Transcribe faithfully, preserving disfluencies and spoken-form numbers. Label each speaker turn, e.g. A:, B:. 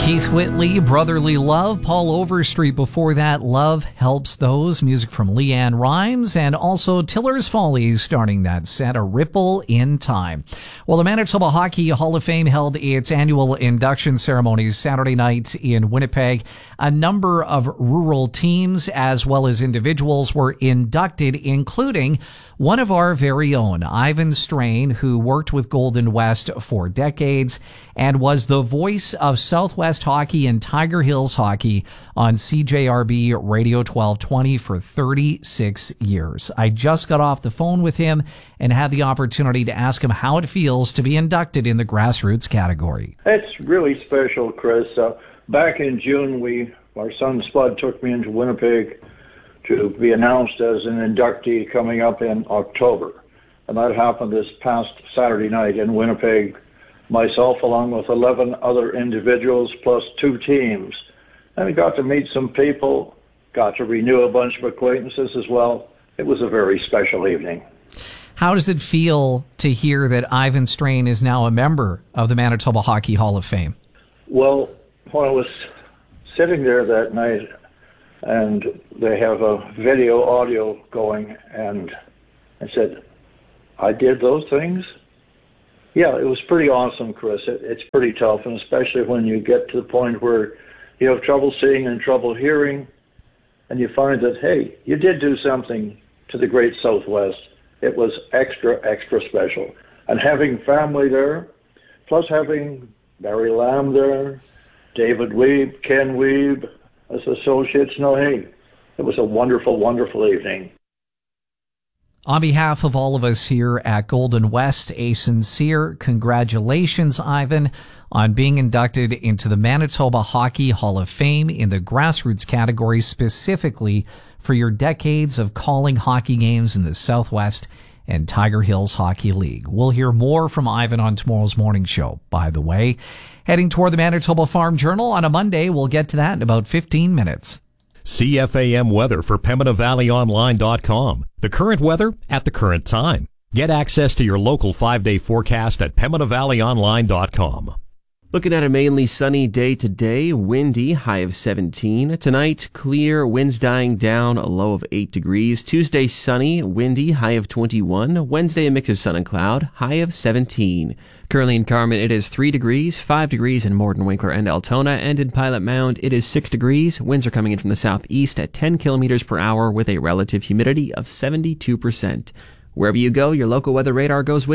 A: Keith Whitley, Brotherly Love. Paul Overstreet before that, Love Helps Those. Music from Leanne Rimes, and also Tiller's Follies starting that set, A Ripple in Time. Well, the Manitoba Hockey Hall of Fame held its annual induction ceremony Saturday night in Winnipeg. A number of rural teams as well as individuals were inducted, including one of our very own, Ivan Strain, who worked with Golden West for decades and was the voice of Southwest Hockey and Tiger Hills Hockey on C J R B Radio twelve twenty for thirty-six years. I just got off the phone with him and had the opportunity to ask him how it feels to be inducted in the grassroots category.
B: It's really special, Chris. Uh, back in June, we our son Spud took me into Winnipeg to be announced as an inductee coming up in October. And that happened this past Saturday night in Winnipeg. Myself, along with eleven other individuals, plus two teams. And we got to meet some people, got to renew a bunch of acquaintances as well. It was a very special evening.
A: How does it feel to hear that Ivan Strain is now a member of the Manitoba Hockey Hall of Fame?
B: Well, when I was sitting there that night, and they have a video audio going, and I said, I did those things? Yeah, it was pretty awesome, Chris. It, it's pretty tough, and especially when you get to the point where you have trouble seeing and trouble hearing, and you find that, hey, you did do something to the great Southwest. It was extra, extra special. And having family there, plus having Barry Lamb there, David Weeb, Ken Weeb, as associates, no, hey, it was a wonderful, wonderful evening.
A: On behalf of all of us here at Golden West, a sincere congratulations, Ivan, on being inducted into the Manitoba Hockey Hall of Fame in the grassroots category, specifically for your decades of calling hockey games in the Southwest and Tiger Hills Hockey League. We'll hear more from Ivan on tomorrow's morning show, by the way. Heading toward the Manitoba Farm Journal on a Monday. We'll get to that in about fifteen minutes.
C: C F A M weather for Pembina Valley Online dot com. The current weather at the current time. Get access to your local five-day forecast at Pembina Valley Online dot com.
D: Looking at a mainly sunny day today, windy, high of seventeen. Tonight, clear, winds dying down, a low of eight degrees. Tuesday, sunny, windy, high of twenty-one. Wednesday, a mix of sun and cloud, high of seventeen. Currently in Carmen, it is three degrees, five degrees in Morden, Winkler, and Altona, and in Pilot Mound, it is six degrees. Winds are coming in from the southeast at ten kilometers per hour with a relative humidity of seventy-two percent. Wherever you go, your local weather radar goes with